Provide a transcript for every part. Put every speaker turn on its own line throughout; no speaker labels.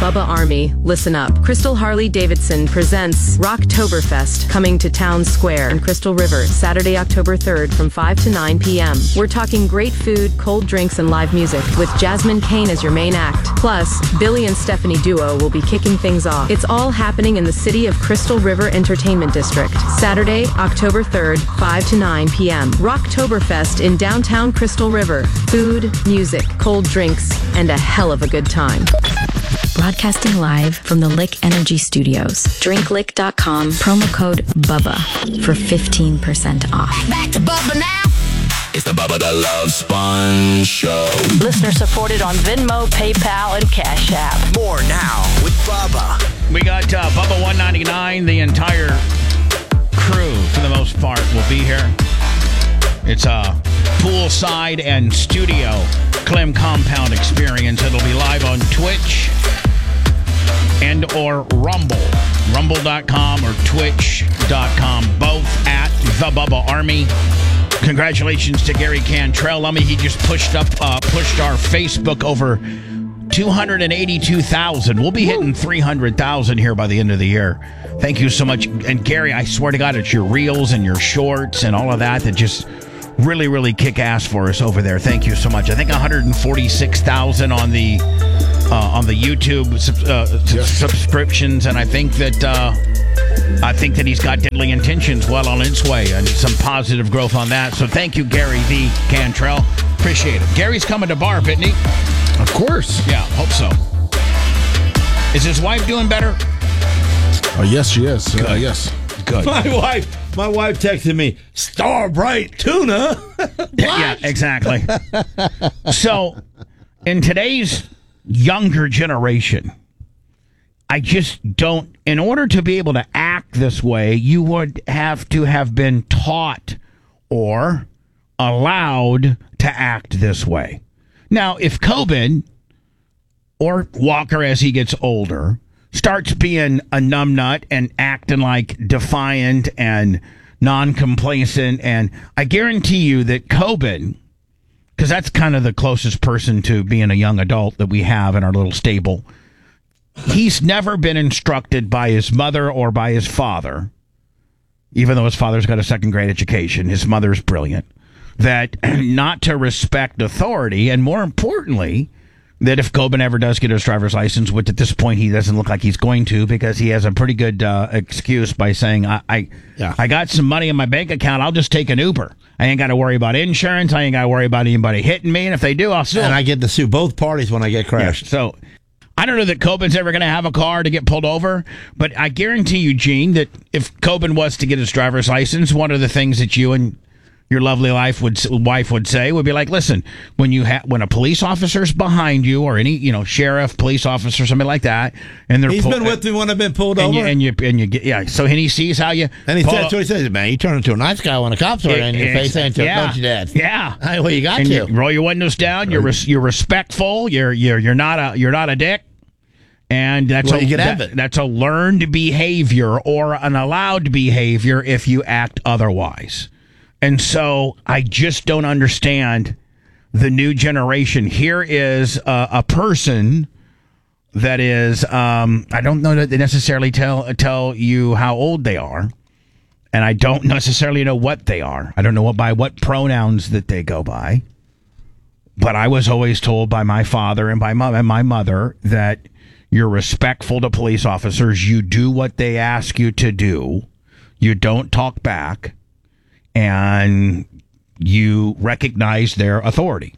Bubba Army, listen up. Crystal Harley-Davidson presents Rocktoberfest, coming to Town Square in Crystal River, Saturday, October 3rd from 5 to 9 p.m. We're talking great food, cold drinks, and live music, with Jasmine Kane as your main act. Plus, Billy and Stephanie Duo will be kicking things off. It's all happening in the City of Crystal River Entertainment District. Saturday, October 3rd, 5 to 9 p.m. Rocktoberfest in downtown Crystal River. Food, music, cold drinks, and a hell of a good time.
Broadcasting live from the Lick Energy Studios. DrinkLick.com, promo code BUBBA for 15% off.
Back to Bubba now. It's the Bubba the Love Sponge Show.
Listener supported on Venmo, PayPal, and Cash App.
More now with Bubba.
We got Bubba 199. The entire crew, for the most part, will be here. It's a poolside and studio Clem Compound experience. It'll be live on Twitch and or Rumble. Rumble.com or Twitch.com. Both at The Bubba Army. Congratulations to Gary Cantrell. He just pushed our Facebook over 282,000. We'll be hitting 300,000 here by the end of the year. Thank you so much. And Gary, I swear to God, it's your reels and your shorts and all of that just really, really kick ass for us over there. Thank you so much. I think 146,000 on the YouTube subscriptions, and I think that he's got deadly intentions well on its way, and some positive growth on that. So thank you, Gary V. Cantrell. Appreciate it. Gary's coming to Barb, isn't he?
Of course.
Yeah, hope so. Is his wife doing better?
Oh, yes, she is. Yes.
Good.
My wife texted me, Star Bright Tuna.
Yeah, exactly. So, in today's younger generation, I just don't, in order to be able to act this way, you would have to have been taught or allowed to act this way. Now, if Coben or Walker, as he gets older, starts being a numbnut and acting like defiant and non-complacent, and I guarantee you that Coben, because that's kind of the closest person to being a young adult that we have in our little stable, he's never been instructed by his mother or by his father, even though his father's got a second-grade education, his mother's brilliant, that not to respect authority, and more importantly, that if Coben ever does get his driver's license, which at this point he doesn't look like he's going to, because he has a pretty good excuse by saying, I got some money in my bank account, I'll just take an Uber. I ain't got to worry about insurance, I ain't got to worry about anybody hitting me, and if they do, I'll sue them.
And I get to sue both parties when I get crashed.
Yeah, so I don't know that Coben's ever going to have a car to get pulled over, but I guarantee you, Gene, that if Coben was to get his driver's license, one of the things that you and your lovely wife would say would be like, listen, when a police officer's behind you, or any sheriff, police officer, something like that, and
he's been with me when I've been pulled over,
and you get so he sees how you,
and that's what he says, man, you turn into a nice guy when the cops are in your face, don't you, Dad?
Yeah,
well, you got
and
to
you roll your windows down. You're respectful. You're not a dick. And that's a learned behavior or an allowed behavior if you act otherwise. And so I just don't understand the new generation. Here is a person that is, I don't know that they necessarily tell you how old they are, and I don't necessarily know what they are. I don't know by what pronouns that they go by. But I was always told by my father and by my mother that you're respectful to police officers. You do what they ask you to do. You don't talk back. And you recognize their authority.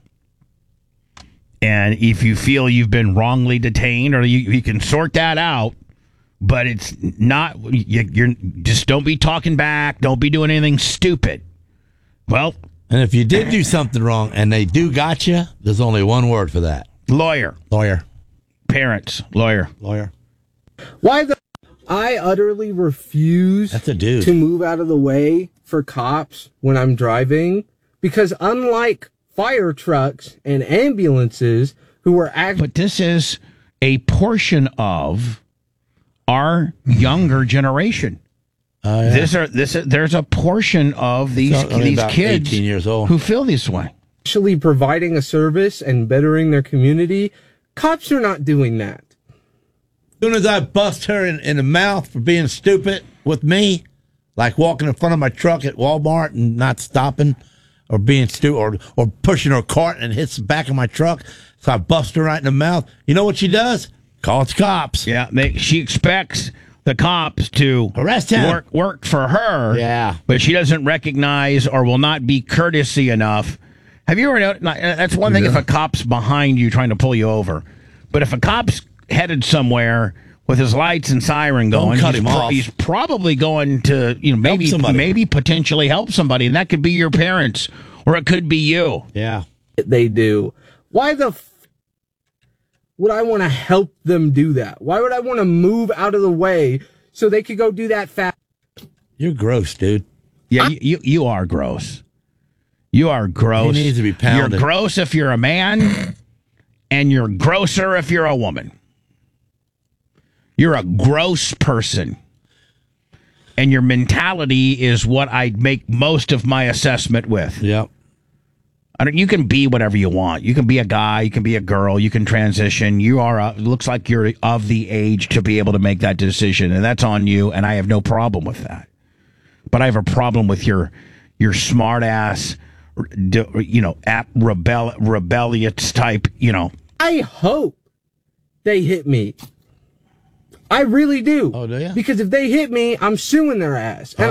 And if you feel you've been wrongly detained, or you can sort that out, but it's not, you're just don't be talking back, don't be doing anything stupid. Well,
and if you did do something wrong and they do got you, there's only one word for that.
Lawyer. Parents. Lawyer.
Why the... I utterly refuse
to
move out of the way for cops when I'm driving, because unlike fire trucks and ambulances who are
But this is a portion of our younger generation. There's a portion of these kids
18 years old
who feel this way.
Actually providing a service and bettering their community. Cops are not doing that.
As soon as I bust her in the mouth for being stupid with me, like walking in front of my truck at Walmart and not stopping, or being stupid, or pushing her cart and hits the back of my truck, so I bust her right in the mouth. You know what she does? Calls cops.
Yeah, she expects the cops to
Arrest him.
work for her.
Yeah.
But she doesn't recognize or will not be courtesy enough. Have you ever noticed? That's one thing if a cop's behind you trying to pull you over. But if a cop's headed somewhere with his lights and siren going,
cut him off.
he's probably going to, maybe potentially help somebody, and that could be your parents or it could be you.
Yeah.
They do. Why would I want to help them do that? Why would I want to move out of the way so they could go do that fast?
You're gross, dude.
Yeah, you are gross. You are gross.
He needs to be pounded.
You're gross if you're a man, and you're grosser if you're a woman. You're a gross person. And your mentality is what I make most of my assessment with.
Yep.
You can be whatever you want. You can be a guy. You can be a girl. You can transition. Looks like you're of the age to be able to make that decision, and that's on you. And I have no problem with that. But I have a problem with your smart ass, rebellious type.
I hope they hit me. I really do.
Oh, do you?
Because if they hit me, I'm suing their ass. And